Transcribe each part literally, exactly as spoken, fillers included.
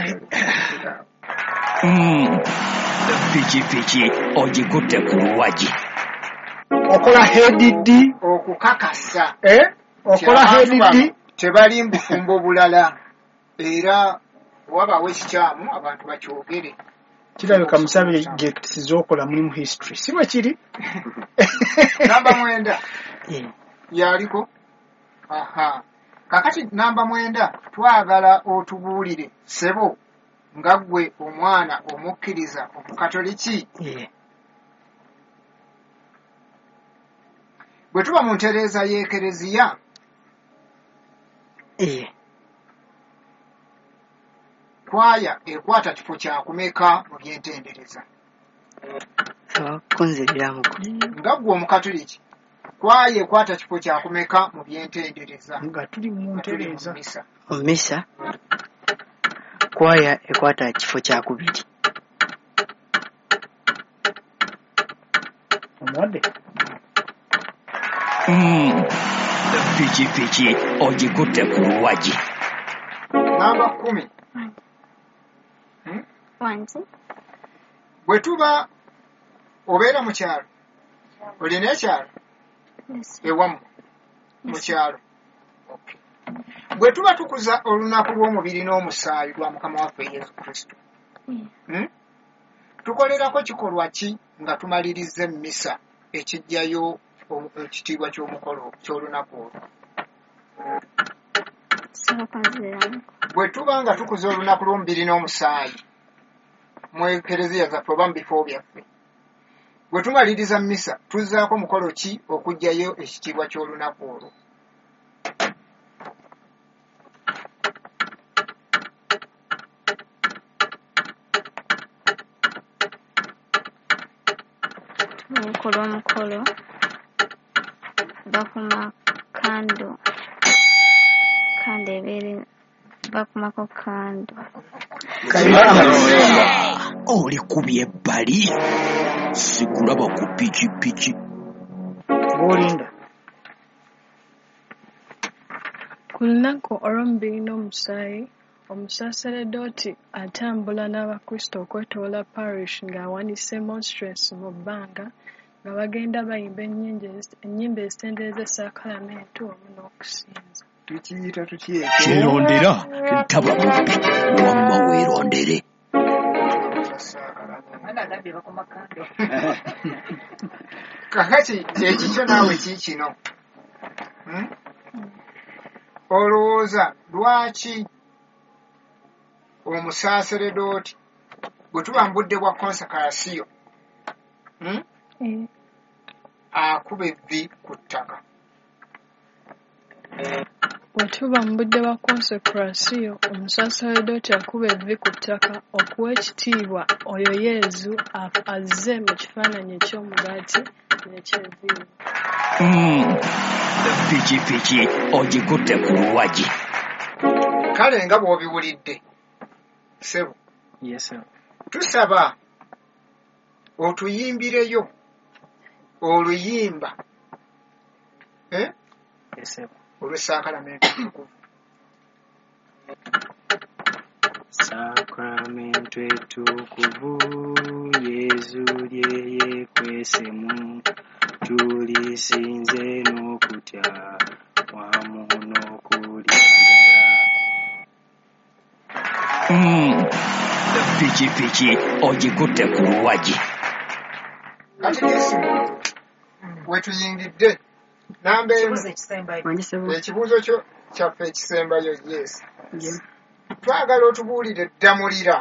Piki piki ogikutte ku luwagi. Okola hedidi okukakasa eh okola hedidi tebali mbufumbo bulala era wabawo ekikyamu abantu bakyogere kirabika musabire gye tusizokola mulimu history si bwe kiri namba mwenda yaliko aha kakati namba mwenda twagala otubuulire sebo nga ggwe omwana omukkiriza omukatoliki bwe tuba mu ntereeza y'ekereziya kwaya ekwata kifo kya kumeka mu byentendereza nga ggwe omukatoliki kwaya ekwata kifo kya kumeka mu byentendereza nga tuli mu ntereeza mu mmisa kwaya ekwata kifo kya kubiri omwadde piki piki ogikutte ku luwagi. namba kumi bwe tuba obeera mu kyalo olina ekyalo ewamu mu kyalo bwe tuba tukuza olunaku lw'omubiri n'omusaayi lwa mukama waffe yesu kristo tukolerako kikolwa ki nga tumaliriza emmisa ekijjayo ekitiibwa ky'omukolo ky'olunaku olwo bwe tuba nga tukuza olunaku lw'omubiri n'omusaayi mu ekereziya zaffe oba mu bifo byaffe bwe tumaliriza mmisa tuzzaako mukolo ki okugjayo ekitiibwa ky'olunaku olwo omukola omukolo bakuma kando kando ebeere bakumako kando oli kubye ebbali sikulaba ku pikipiki bw'olinda ku lunaku olw'omubiri n'omusaayi omusaaseredooti atambula n'abakristo okwetoola parish ng'awanise monstrance mu bbanga nga bagenda bayimba ennyimba ezitendereza esaakalamentu wamu n'okusinza tukiyita tukyeka kyerondera ntaba mubbi wamma weerondere kakati ekikyo naawe kiikino olowooza lwaki omusaaseredooti bwe tuba mu budde bwa konsekarasiyo akuba evvi ku ttaka bwe tuba mu budde bwa konsekarasiyo omusaaseredooti akuba evvi ku ttaka okuwa ekitiibwa oyo yeezu azze mu kifaananyi eky'omugaati n'eky'evviivi piki piki ogikutte ku luwagi. kale nga bw'obiwulidde sebo tusaba otuyimbireyo oluyimba olw'esaakalamentu etukuvu sakramento etukuvu yezu lyeyekwesemu tulisinze n'okutya wamu n'okulyanjala piki piki ogikutte ku luwagi. kati yesu wetuyingidde namba emu ekibuuzo kyo kyaffe ekisembayo yesu twagala otubuulire eddamulira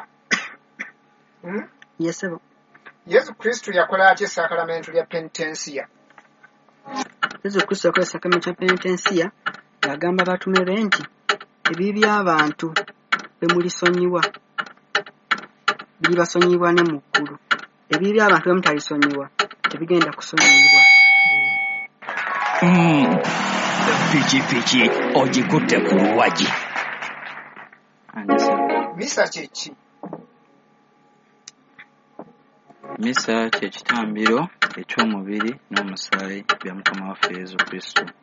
yesu kristo yakola atya esaakalamentu lya penitensiya yesu kristo yakola esaakalamentu lya penitensiya ng'agamba abatume be nti ebibi by'abantu bemulisonyiwa biribasonyibwa ne mu ggulu ebibi by'abantu bemutalisonyiwa tebigenda kusonyibwa. piki piki ogikutte ku luwagi. misa kyeki? misa kye kitambiro eky'omubiri n'omusaayi bya mukama waffe yesu kristo.